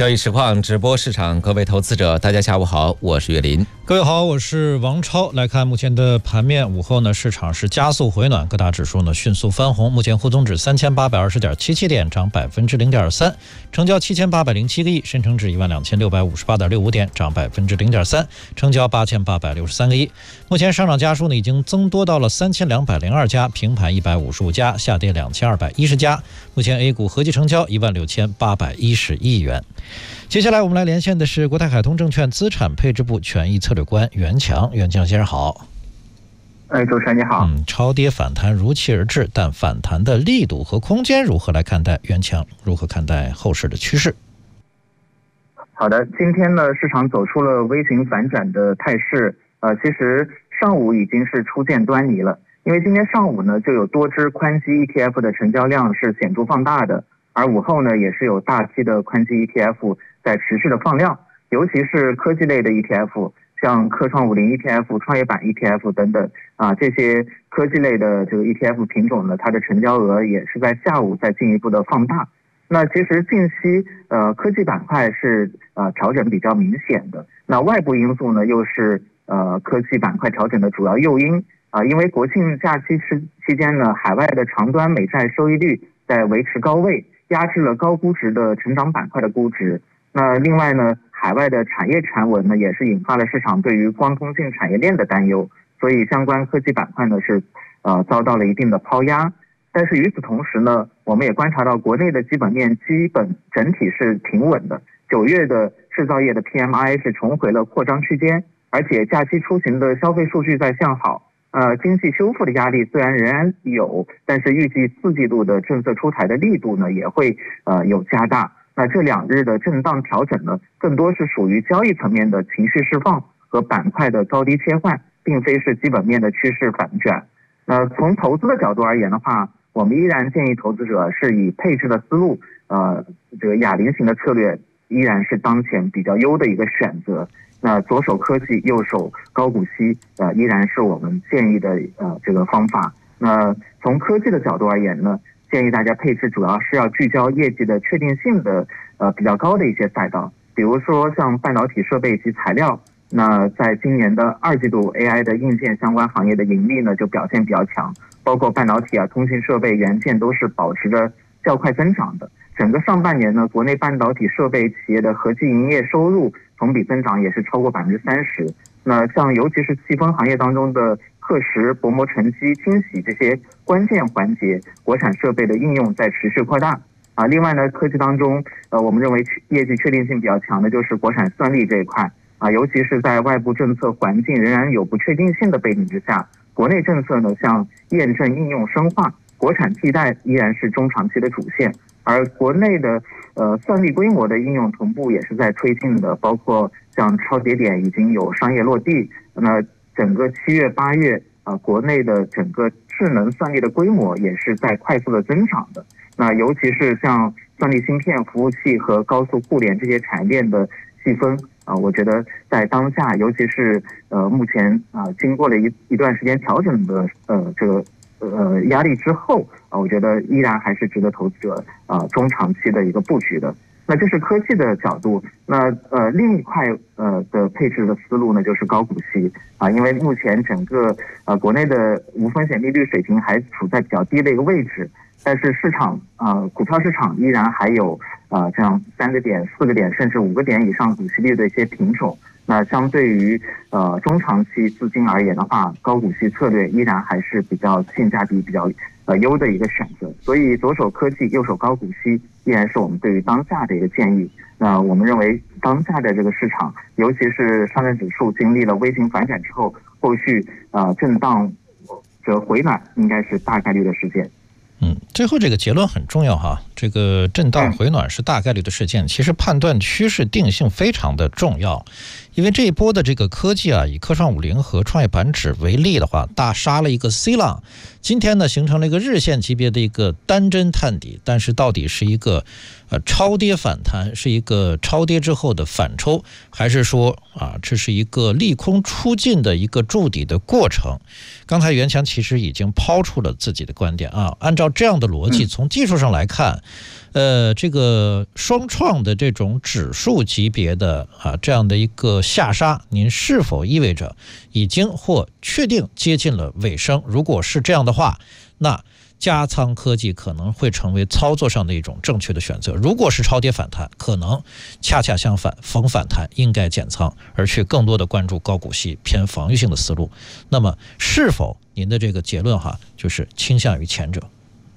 交易实况直播市场，各位投资者，大家下午好，我是岳林。 各位好，我是王超。来看目前的盘面，午后呢，市场是加速回暖，各大指数呢迅速翻红。目前沪综指3820.77点，涨0.3%，成交7807个亿；深成指12658.65点，涨0.3%，成交8863个亿。目前上涨家数呢已经增多到了3202家，平盘155家，下跌2210家。目前 A 股合计成交16810亿元。接下来我们来连线的是国泰海通证券资产配置部权益策略官袁强。袁强先生好。 主持人你好。 超跌反弹如期而至，但反弹的力度和空间如何来看待？袁强如何看待后市的趋势？ 好的，今天呢，市场走出了微型反转的态势。其实上午已经是初见端倪了，因为今天上午呢，就有多只宽基 ETF 的成交量是显著放大的，而午后呢，也是有大批的宽基 ETF 在持续的放量，尤其是科技类的 ETF， 像科创50 ETF、创业板 ETF 等等这些科技类的这个 ETF 品种呢，它的成交额也是在下午再进一步的放大。那其实近期科技板块是调整比较明显的，那外部因素呢又是科技板块调整的主要诱因因为国庆假期期间呢，海外的长端美债收益率在维持高位，压制了高估值的成长板块的估值。那另外呢，海外的产业传闻呢，也是引发了市场对于光通信产业链的担忧，所以相关科技板块呢是遭到了一定的抛压。但是与此同时呢，我们也观察到国内的基本面基本整体是平稳的，9月的制造业的 PMI 是重回了扩张区间，而且假期出行的消费数据在向好。经济修复的压力虽然仍然有，但是预计4季度的政策出台的力度呢也会有加大。那这2日的震荡调整呢，更多是属于交易层面的情绪释放和板块的高低切换，并非是基本面的趋势反转。从投资的角度而言的话，我们依然建议投资者是以配置的思路，这个哑铃型的策略依然是当前比较优的一个选择。那左手科技，右手高股息，依然是我们建议的这个方法。那从科技的角度而言呢，建议大家配置主要是要聚焦业绩的确定性的比较高的一些赛道，比如说像半导体设备及材料。那在今年的2季度 AI 的硬件相关行业的盈利呢就表现比较强，包括半导体通信设备、元件都是保持着较快增长的。整个上半年呢，国内半导体设备企业的合计营业收入同比增长也是超过30%。那像尤其是细分行业当中的刻蚀、薄膜沉积、清洗这些关键环节，国产设备的应用在持续扩大另外呢，科技当中我们认为业绩确定性比较强的就是国产算力这一块尤其是在外部政策环境仍然有不确定性的背景之下，国内政策呢像验证、应用、深化，国产替代依然是中长期的主线。而国内的算力规模的应用同步也是在推进的，包括像超节点已经有商业落地。那整个7月、8月国内的整个智能算力的规模也是在快速的增长的。那尤其是像算力芯片、服务器和高速互联这些产业链的细分我觉得在当下，尤其是目前经过了一段时间调整的这个压力之后我觉得依然还是值得投资者中长期的一个布局的。那这是科技的角度。那另一块的配置的思路呢，就是高股息因为目前整个国内的无风险利率水平还处在比较低的一个位置，但是市场股票市场依然还有这样3个点、4个点甚至5个点以上股息率的一些品种。那相对于中长期资金而言的话，高股息策略依然还是比较性价比比较优的一个选择。所以左手科技，右手高股息依然是我们对于当下的一个建议。那我们认为当下的这个市场，尤其是上证指数经历了微型反转之后，后续震荡这回暖应该是大概率的事件。 最后这个结论很重要哈，这个震荡回暖是大概率的事件。其实判断趋势定性非常的重要，因为这一波的这个科技以科创50和创业板指为例的话，大杀了一个 C 浪，今天呢形成了一个日线级别的一个单针探底，但是到底是一个超跌反弹，是一个超跌之后的反抽，还是说这是一个利空出尽的一个筑底的过程？刚才袁强其实已经抛出了自己的观点按照这样的的逻辑，从技术上来看，这个双创的这种指数级别的这样的一个下杀，您是否意味着已经或确定接近了尾声？如果是这样的话，那加仓科技可能会成为操作上的一种正确的选择。如果是超跌反弹，可能恰恰相反，逢反弹应该减仓，而去更多的关注高股息偏防御性的思路。那么是否您的这个结论就是倾向于前者？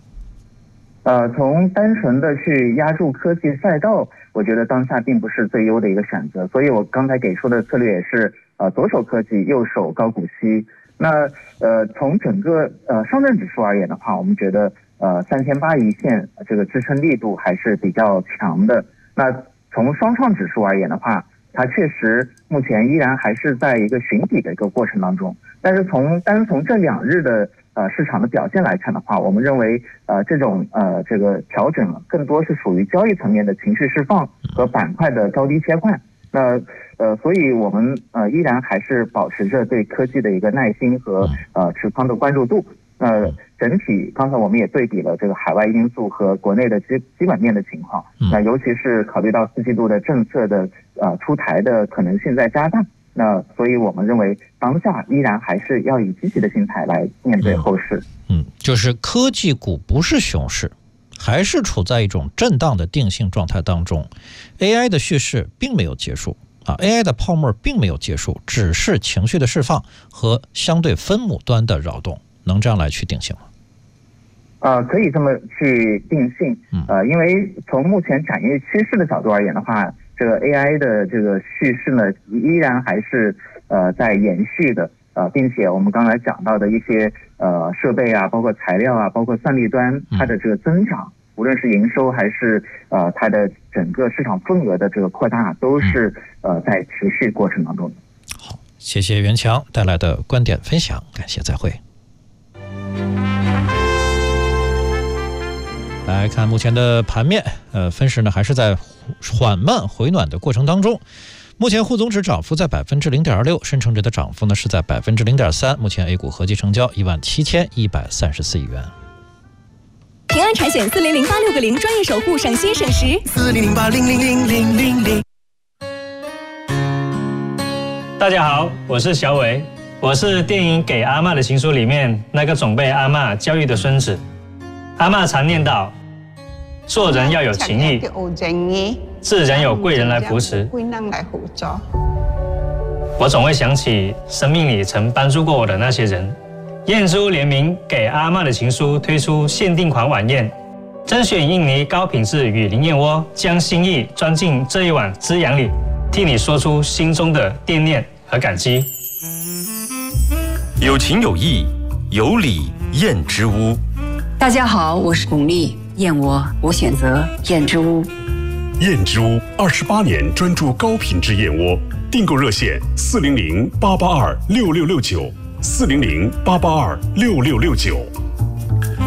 从单纯的去压住科技赛道，我觉得当下并不是最优的一个选择。所以我刚才给出的策略也是左手科技，右手高股息。那从整个上证指数而言的话，我们觉得3800一线这个支撑力度还是比较强的。那从双创指数而言的话，它确实目前依然还是在一个寻底的一个过程当中。但是单从这2日的市场的表现来看的话，我们认为这种这个调整更多是属于交易层面的情绪释放和板块的高低切换。那所以我们依然还是保持着对科技的一个耐心和持仓的关注度。整体刚才我们也对比了这个海外因素和国内的基本面的情况。那尤其是考虑到4季度的政策的出台的可能性在加大。那所以我们认为当下依然还是要以积极的心态来面对后市。 就是科技股不是熊市，还是处在一种震荡的定性状态当中。AI 的叙事并没有结束AI 的泡沫并没有结束，只是情绪的释放和相对分母端的扰动，能这样来去定性吗？ 可以这么去定性。因为从目前产业趋势的角度而言的话，这个 AI 的这个叙事呢，依然还是在延续的。并且我们刚才讲到的一些设备包括材料包括算力端，它的这个增长，无论是营收还是它的整个市场份额的这个扩大，都是在持续过程当中的。 好，谢谢袁强带来的观点分享，感谢，再会。来看目前的盘面，分时呢还是在缓慢回暖的过程当中。目前沪总指涨幅在 0.26%， 深成指的涨幅呢是在 0.3%。 目前 A 股合计成交17134亿元。 平安产险4008660专业守护，省心省时。 400800000。 大家好，我是小伟，我是电影《给阿嬷的情书》里面那个总被阿嬷教育的孙子。阿嬷常念叨，做人要有情义，自然有贵人来扶持。我总会想起生命里曾帮助过我的那些人。燕珠联名给阿嬷的情书推出限定款晚宴，甄选印尼高品质雨林燕窝，将心意装进这一碗滋养里，替你说出心中的惦念和感激。 有情有义，有礼燕之屋。 大家好，我是巩俐，燕窝我选择燕之屋。 燕之屋28年专注高品质燕窝，订购热线400-882-6669，400-882-6669。